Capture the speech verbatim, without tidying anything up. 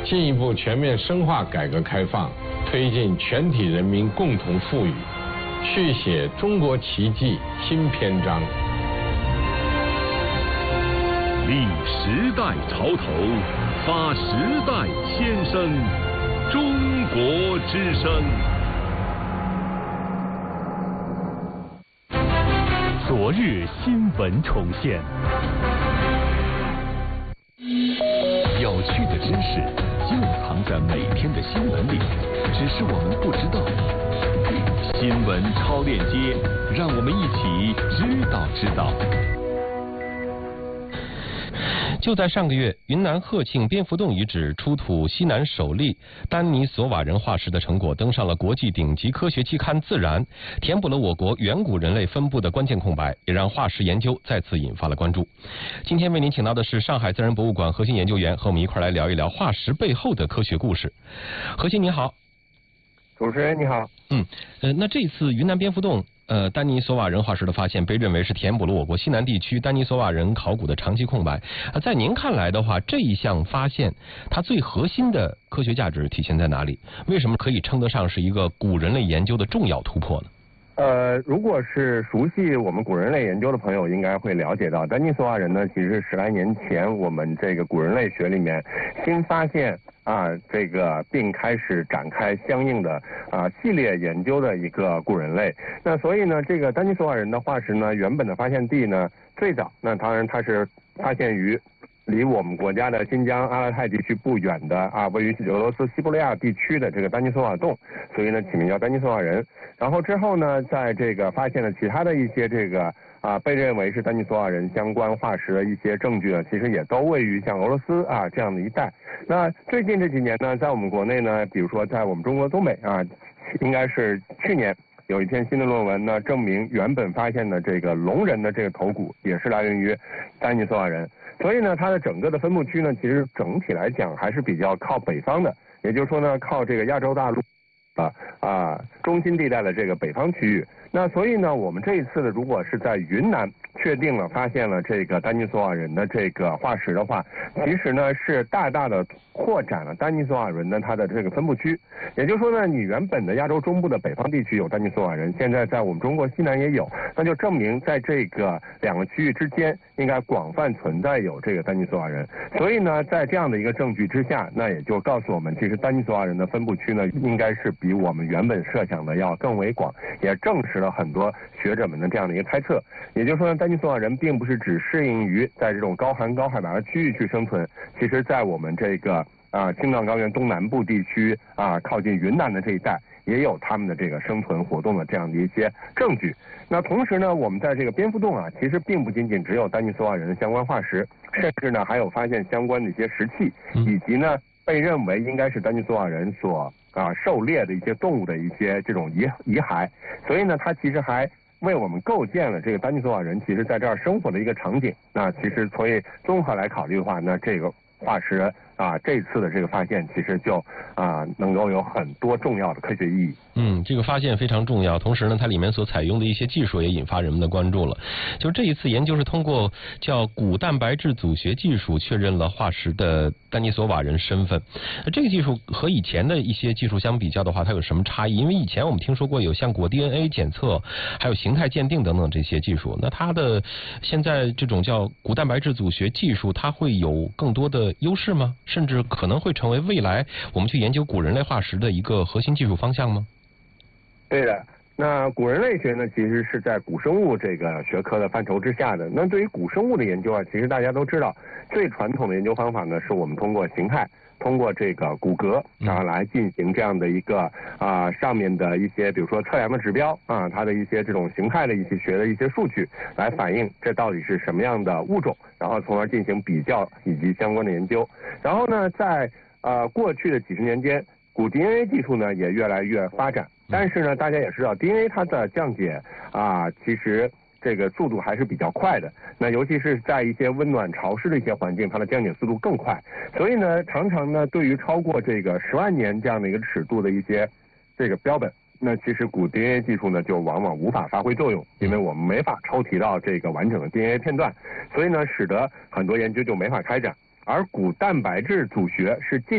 进一步全面深化改革开放，推进全体人民共同富裕，续写中国奇迹新篇章。 立时代潮头，发时代先声，中国之声。昨日新闻重现，有趣的知识就藏在每天的新闻里，只是我们不知道。新闻超链接，让我们一起知道知道。 就在上个月，云南鹤庆蝙蝠洞遗址出土西南首例丹尼索瓦人化石的成果登上了国际顶级科学期刊《自然》，填补了我国远古人类分布的关键空白，也让化石研究再次引发了关注。今天为您请到的是上海自然博物馆核心研究员，和我们一块来聊一聊化石背后的科学故事。核心你好。 主持人你好。 嗯，呃，那这次云南蝙蝠洞呃，丹尼索瓦人化石的发现被认为是填补了我国西南地区丹尼索瓦人考古的长期空白。呃、在您看来的话，这一项发现它最核心的科学价值体现在哪里？为什么可以称得上是一个古人类研究的重要突破呢？ 呃，如果是熟悉我们古人类研究的朋友，应该会了解到，丹尼索瓦人呢，其实是十来年前我们这个古人类学里面新发现啊，这个并开始展开相应的啊系列研究的一个古人类。那所以呢，这个丹尼索瓦人的化石呢，原本的发现地呢，最早那当然它是发现于离我们国家的新疆阿勒泰地区不远的啊，位于俄罗斯西伯利亚地区的这个丹尼索瓦洞，所以呢起名叫丹尼索瓦人。然后之后呢，在这个发现了其他的一些这个啊被认为是丹尼索瓦人相关化石的一些证据呢，其实也都位于像俄罗斯啊这样的一带。那最近这几年呢，在我们国内呢，比如说在我们中国东北啊，应该是去年有一篇新的论文呢，证明原本发现的这个龙人的这个头骨也是来源于丹尼索瓦人。所以呢，它的整个的分布区呢，其实整体来讲还是比较靠北方的，也就是说呢，靠这个亚洲大陆啊啊中心地带的这个北方区域。那所以呢，我们这一次呢，如果是在云南确定了发现了这个丹尼索瓦人的这个化石的话，其实呢是大大的扩展了丹尼索瓦人的它的这个分布区。也就是说呢，你原本的亚洲中部的北方地区有丹尼索瓦人，现在在我们中国西南也有，那就证明在这个两个区域之间应该广泛存在有这个丹尼索瓦人。所以呢，在这样的一个证据之下，那也就告诉我们，其实丹尼索瓦人的分布区呢，应该是比我们原本设想的要更为广，也证实了很多学者们的这样的一个猜测。也就是说呢，丹尼索瓦人并不是只适应于在这种高寒高海拔的区域去生存，其实在我们这个啊青藏高原东南部地区啊靠近云南的这一带也有他们的这个生存活动的这样的一些证据。那同时呢，我们在这个蝙蝠洞啊，其实并不仅仅只有丹尼索瓦人的相关化石，甚至呢还有发现相关的一些石器，以及呢被认为应该是丹尼索瓦人所啊狩猎的一些动物的一些这种遗遗骸。所以呢，它其实还为我们构建了这个丹尼索瓦人其实在这儿生活的一个场景。那其实所以综合来考虑的话，那这个化石啊这次的这个发现其实就啊能够有很多重要的科学意义。 嗯，这个发现非常重要，同时呢，它里面所采用的一些技术也引发人们的关注了。就这一次研究是通过叫骨蛋白质组学技术确认了化石的丹尼索瓦人身份。这个技术和以前的一些技术相比较的话，它有什么差异？因为以前我们听说过有像果 D N A 检测，还有形态鉴定等等这些技术。那它的现在这种叫骨蛋白质组学技术，它会有更多的优势吗？甚至可能会成为未来我们去研究古人类化石的一个核心技术方向吗？ 对的，那古人类学呢，其实是在古生物这个学科的范畴之下的。那对于古生物的研究啊，其实大家都知道，最传统的研究方法呢，是我们通过形态，通过这个骨骼啊来进行这样的一个啊上面的一些，比如说测量的指标啊，它的一些这种形态的一些学的一些数据，来反映这到底是什么样的物种，然后从而进行比较以及相关的研究。然后呢，在呃过去的几十年间，古 D N A 技术呢也越来越发展。但是呢，大家也知道 ，D N A 它的降解啊，其实这个速度还是比较快的。那尤其是在一些温暖潮湿的一些环境，它的降解速度更快。所以呢，常常呢，对于超过这个十万年这样的一个尺度的一些这个标本，那其实古 D N A 技术呢，就往往无法发挥作用，因为我们没法抽提到这个完整的 D N A 片段，所以呢，使得很多研究就没法开展。而古蛋白质组学是进